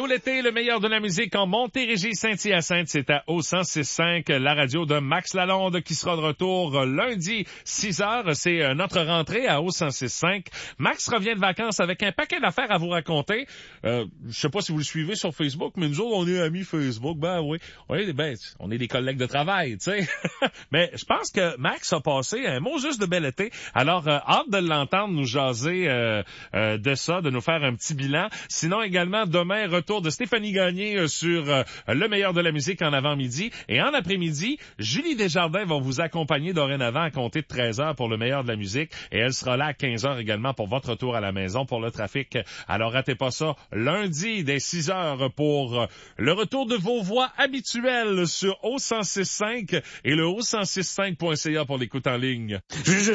l'été, le meilleur de la musique en Montérégie, Saint-Hyacinthe, c'est à au 106.5, la radio de Max Lalonde qui sera de retour lundi 6h. C'est notre rentrée à au 106.5. Max revient de vacances avec un paquet d'affaires à vous raconter. Je sais pas si vous le suivez sur Facebook, mais nous autres, on est amis Facebook. Ben oui, on est des collègues de travail, tu sais. Mais je pense que Max a passé un mot juste de bel été. Alors, hâte de l'entendre nous jaser de ça, de nous faire un petit bilan. Sinon, également, demain, retour de Stéphanie Gagné sur le meilleur de la musique en avant-midi. Et en après-midi, Julie Desjardins va vous accompagner dorénavant à compter de 13h pour le meilleur de la musique. Et elle sera là à 15h également pour votre retour à la maison pour le trafic. Alors, ratez pas ça lundi dès 6h pour le retour de vos voix habituelles sur O106.5 et le O106.5.ca pour l'écoute en ligne.